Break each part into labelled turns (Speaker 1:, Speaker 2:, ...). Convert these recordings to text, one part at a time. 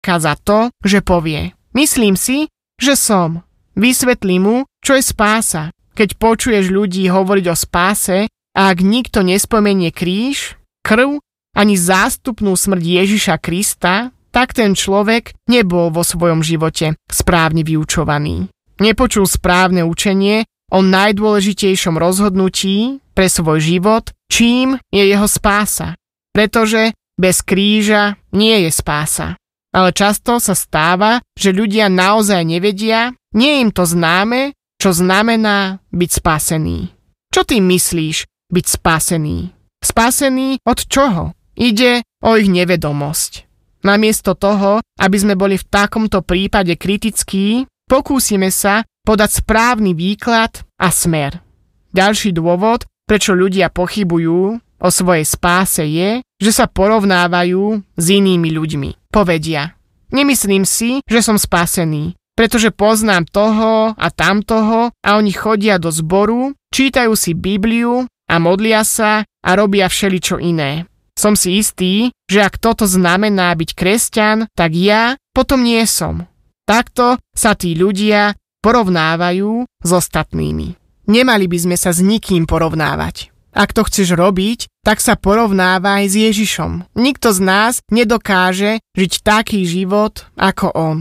Speaker 1: človeka za to, že povie: myslím si, že som. Vysvetlí mu, čo je spása. Keď počuješ ľudí hovoriť o spáse a ak nikto nespomenie kríž, krv ani zástupnú smrť Ježiša Krista, tak ten človek nebol vo svojom živote správne vyučovaný. Nepočul správne učenie o najdôležitejšom rozhodnutí pre svoj život, čím je jeho spása. Pretože bez kríža nie je spása. Ale často sa stáva, že ľudia naozaj nevedia, nie je im to známe, čo znamená byť spasený. Čo ty myslíš byť spasený? Spasený od čoho? Ide o ich nevedomosť. Namiesto toho, aby sme boli v takomto prípade kritickí, pokúsime sa podať správny výklad a smer. Ďalší dôvod, prečo ľudia pochybujú o svojej spáse je, že sa porovnávajú s inými ľuďmi. Povedia: nemyslím si, že som spasený, pretože poznám toho a tamtoho a oni chodia do zboru, čítajú si Bibliu a modlia sa a robia všeličo iné. Som si istý, že ak toto znamená byť kresťan, tak ja potom nie som. Takto sa tí ľudia porovnávajú s ostatnými. Nemali by sme sa s nikým porovnávať. Ak to chceš robiť, tak sa porovnávaj s Ježišom. Nikto z nás nedokáže žiť taký život ako on.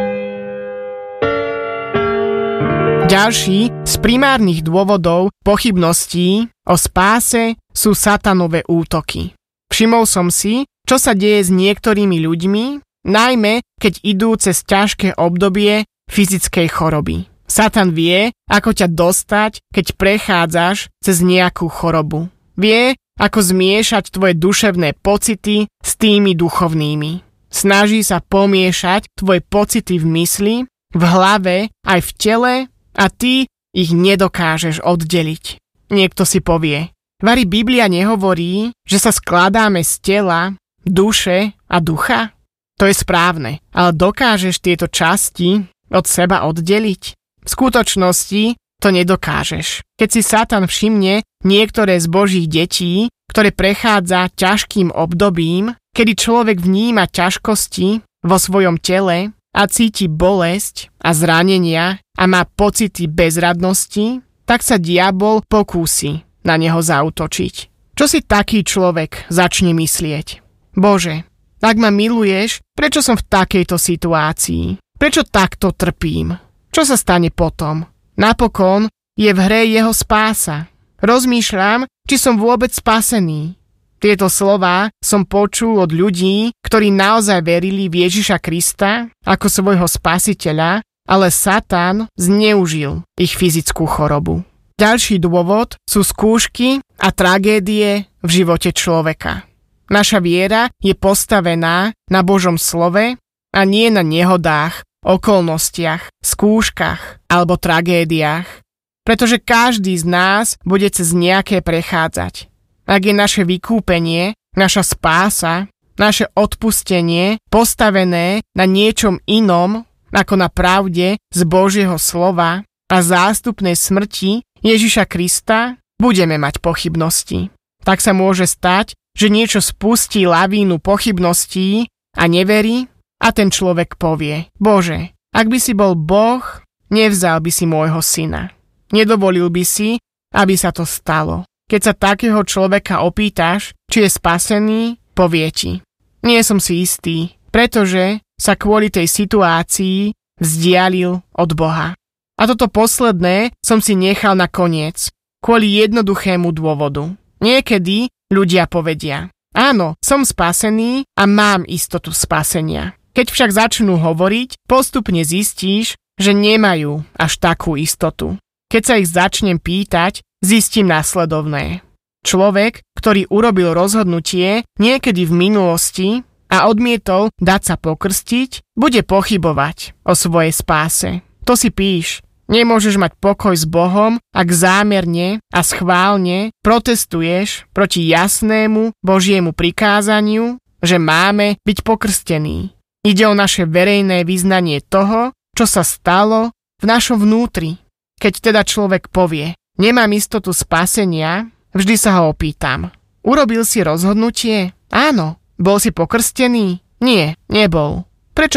Speaker 1: Ďalší z primárnych dôvodov pochybností o spáse sú satanové útoky. Všimol som si, čo sa deje s niektorými ľuďmi, najmä keď idú cez ťažké obdobie fyzickej choroby. Satan vie, ako ťa dostať, keď prechádzaš cez nejakú chorobu. Vie, ako zmiešať tvoje duševné pocity s tými duchovnými. Snaží sa pomiešať tvoje pocity v mysli, v hlave aj v tele a ty ich nedokážeš oddeliť. Niekto si povie: Vari Biblia nehovorí, že sa skladáme z tela, duše a ducha? To je správne, ale dokážeš tieto časti od seba oddeliť? V skutočnosti to nedokážeš. Keď si Satan všimne niektoré z Božích detí, ktoré prechádza ťažkým obdobím, kedy človek vníma ťažkosti vo svojom tele a cíti bolesť a zranenia a má pocity bezradnosti, tak sa diabol pokúsi na neho zaútočiť. Čo si taký človek začne myslieť? Bože, ak ma miluješ, prečo som v takejto situácii? Prečo takto trpím? Čo sa stane potom? Napokon je v hre jeho spása. Rozmýšľam, či som vôbec spasený. Tieto slová som počul od ľudí, ktorí naozaj verili v Ježiša Krista ako svojho spasiteľa, ale Satan zneužil ich fyzickú chorobu. Ďalší dôvod sú skúšky a tragédie v živote človeka. Naša viera je postavená na Božom slove a nie na nehodách, okolnostiach, skúškach alebo tragédiách, pretože každý z nás bude cez nejaké prechádzať. Ak je naše vykúpenie, naša spása, naše odpustenie postavené na niečom inom ako na pravde z Božieho slova a zástupnej smrti Ježiša Krista, budeme mať pochybnosti. Tak sa môže stať, že niečo spustí lavínu pochybností a neverí a ten človek povie: Bože, ak by si bol Boh, nevzal by si môjho syna. Nedovolil by si, aby sa to stalo. Keď sa takého človeka opýtaš, či je spasený, povie ti: nie som si istý, pretože sa kvôli tej situácii vzdialil od Boha. A toto posledné som si nechal na koniec, kvôli jednoduchému dôvodu. Niekedy ľudia povedia: áno, som spasený a mám istotu spasenia. Keď však začnú hovoriť, postupne zistíš, že nemajú až takú istotu. Keď sa ich začnem pýtať, zistím následovné. Človek, ktorý urobil rozhodnutie niekedy v minulosti a odmietol dať sa pokrstiť, bude pochybovať o svojej spáse. To si píš. Nemôžeš mať pokoj s Bohom, ak zámerne a schválne protestuješ proti jasnému Božiemu prikázaniu, že máme byť pokrstení. Ide o naše verejné vyznanie toho, čo sa stalo v našom vnútri. Keď teda človek povie: nemám istotu spasenia, vždy sa ho opýtam: urobil si rozhodnutie? Áno. Bol si pokrstený? Nie, nebol.